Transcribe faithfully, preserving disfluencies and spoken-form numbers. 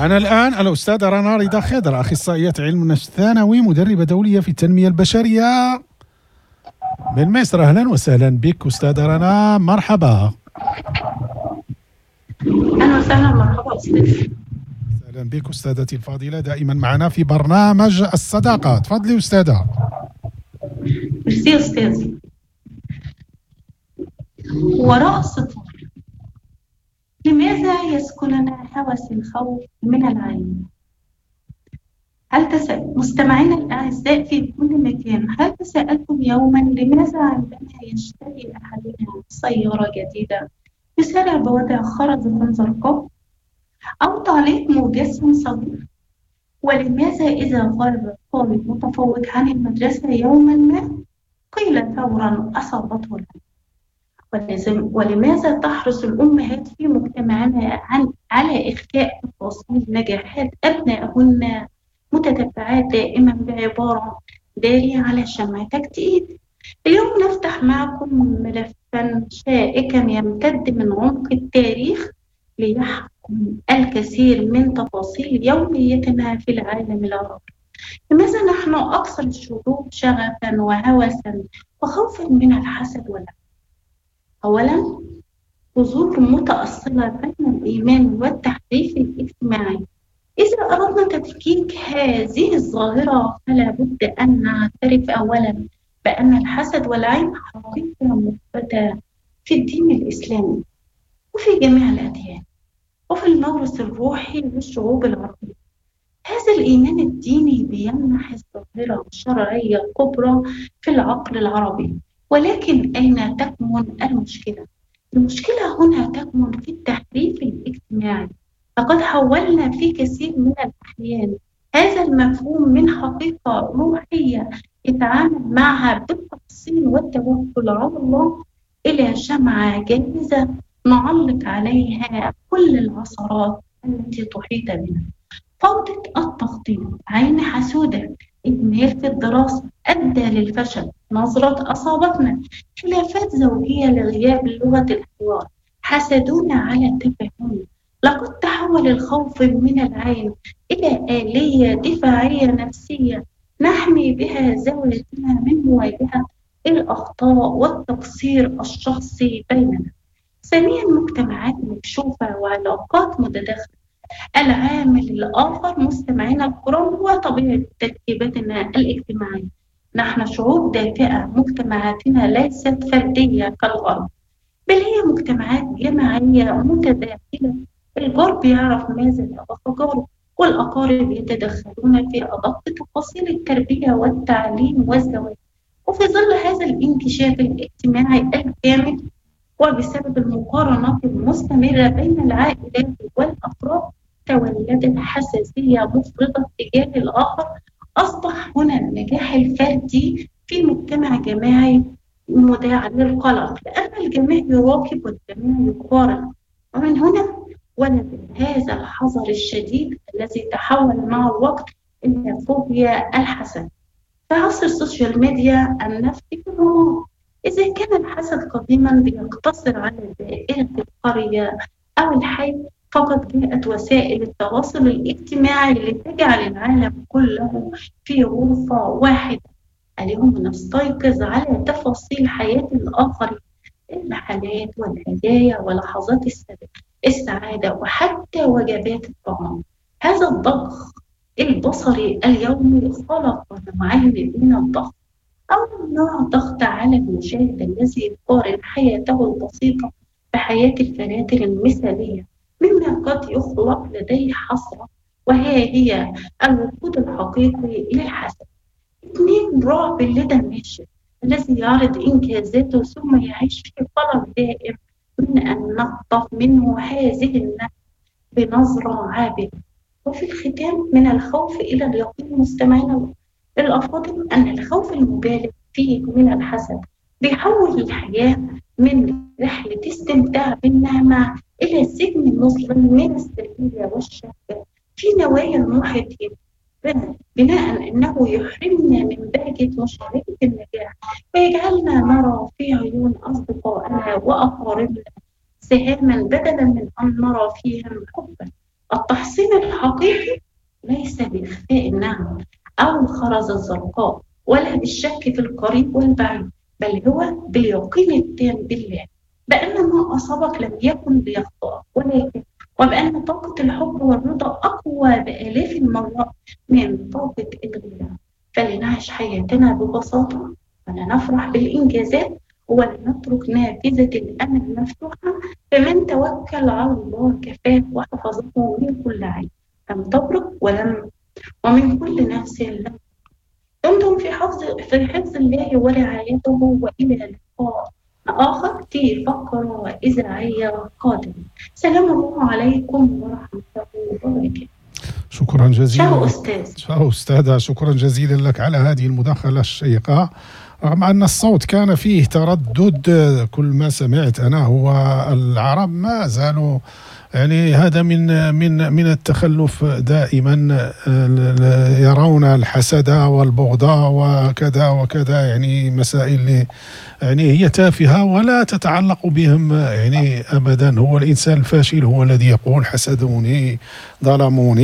معنا الآن الأستاذة رنا رضا خضر، أخصائية علم النفس الثانوي، مدربة دولية في التنمية البشرية من مصر. أهلا وسهلا بك أستاذة رنا، مرحبا. أهلا وسهلا، مرحبا أستاذ. أهلا بك أستاذتي الفاضلة، دائما معنا في برنامج الصداقة. تفضلي أستاذة. ميرسي أستاذ. وراء السطور، لماذا يسكننا هوس الخوف من العين؟ هل تسأل مستمعينا الأعزاء في كل مكان، هل تساءلتم يوما لماذا عندما يشتري أحدنا سيارة جديدة يسارع بوضع خرزة زرقاء أو تعليق مجسم صغير؟ ولماذا إذا غاب الطالب متفوق عن المدرسة يوما ما قيل فورا أصابته العين؟ ولماذا تحرص الأمهات في مجتمعنا عن على إخفاء تفاصيل نجاحات أبنائهن متتبعات دائما بعبارة داري على شمعتك تقيد؟ اليوم نفتح معكم ملفا شائكا يمتد من عمق التاريخ ليحكم الكثير من تفاصيل يوميتنا في العالم العربي. لماذا نحن أكثر الشعوب شغفا وهوسا وخوفا من الحسد والعين؟ أولا، جذور متأصلة بين الإيمان والتحريف الاجتماعي. إذا أردنا تفكيك هذه الظاهرة فلا بد أن نعترف أولا بأن الحسد والعين حقيقة مثبتة في الدين الإسلامي وفي جميع الأديان وفي الموروث الروحي للشعوب العربية. هذا الإيمان الديني بيمنح الظاهرة الشرعية كبرى في العقل العربي. ولكن أين تكمن المشكلة؟ المشكلة هنا تكمن في التحريف الاجتماعي. لقد حولنا في كثير من الأحيان هذا المفهوم من حقيقة روحية يتعامل معها بالتفصيل والتوكل على الله إلى شمعة جاهزة نعلق عليها كل العثرات التي تحيط بنا. فوضى التخطيط، عين حسودة، إهمال في الدراسة أدى للفشل، نظرة أصابتنا، خلافات زوجية لغياب لغة الحوار، حسدونا على تفاهمنا. لقد تحول الخوف من العين إلى آلية دفاعية نفسية نحمي بها ذواتنا من مواجهة الأخطاء والتقصير الشخصي بيننا. ثانيا، مجتمعات مكشوفة وعلاقات متداخلة. العامل الآخر مستمعينا الكرام هو طبيعة تركيبتنا الاجتماعية. نحن شعوب دافئة، مجتمعاتنا ليست فردية كالغرب، بل هي مجتمعات جماعية متداخلة. الجار يعرف ماذا يعرف جاره، والأقارب يتدخلون في أدق تفاصيل التربية والتعليم والزواج. وفي ظل هذا الانكشاف الاجتماعي الكامل وبسبب المقارنات المستمرة بين العائلات والأفراد تولدت حساسية مفرطة تجاه الآخر. أصبح هنا النجاح الفردي في مجتمع جماعي مداعى للقلق، لأن الجميع يراقب والجميع يقارن. ومن هنا ولد هذا الحذر الشديد الذي تحول مع الوقت إلى فوبيا الحسد. في عصر السوشيال ميديا النفتي الرماد، إذا كان الحسد قديما بيقتصر على دائرة القرية أو الحي، فقد جاءت وسائل التواصل الاجتماعي لتجعل العالم كله في غرفة واحدة. اليوم نستيقظ على تفاصيل حياة الآخرين، المحلات والهدايا ولحظات السعادة وحتى وجبات الطعام. هذا الضخ البصري اليومي خلق نوعين من الضغط. أول نوع ضغط على المشاهد الذي يقارن حياته البسيطة بحياة الفنانين المثالية، مما قد يخلق لديه حسرة، وهي هي الوقود الحقيقي للحسد. اثنين، رعب لدى الناشئ الذي يعرض إنجازاته ثم يعيش في قلق دائم من أن نخطف منه هذه النفس بنظرة عابرة. وفي الختام، من الخوف إلى اليقين مستمعينا الأفاضل، أن الخوف المبالغ فيه من الحسد بيحول الحياة من رحلة استمتاع بالنعمة إلى سجن مظلم من السلبية والشهوة في نوايا المحيطين، بناء أنه يحرمنا من بهجة مشاركة النجاح ويجعلنا نرى في عيون أصدقائنا وأقاربنا سهاما بدلا من أن نرى فيهم حبا. التحصين الحقيقي ليس بإخفاء النعم أو الخرزة الزرقاء ولا بالشك في القريب والبعيد، بل هو باليقين التام بالله بأن ما أصابك لم يكن ليخطئك، ولكن وبأن طاقة الحب والرضا أقوى بآلاف المرات من طاقة الغيرة. فلنعيش حياتنا ببساطة، ولنفرح بالإنجازات، ولنترك نافذة الأمل مفتوحة، فمن توكل على الله كفاه وحفظه من كل عين لم تبرق ولم ومن كل نفس لم. دمتم في حفظ في حفظ الله ورعايته، وإلى لقاء آخر في فقرة إذاعية قادمة. سلام الله عليكم ورحمته وبركاته. شكرا جزيلا. شاو أستاذ. شاو أستاذة، شكرا جزيلا لك على هذه المداخلة الشيقة. رغم أن الصوت كان فيه تردد، كل ما سمعت أنا هو العرب ما زالوا يعني هذا من من من التخلف دائما، يرون الحسد والبغض وكذا وكذا، يعني مسائل يعني هي تافهة ولا تتعلق بهم يعني أبدا. هو الإنسان الفاشل هو الذي يقول حسدوني ظلموني.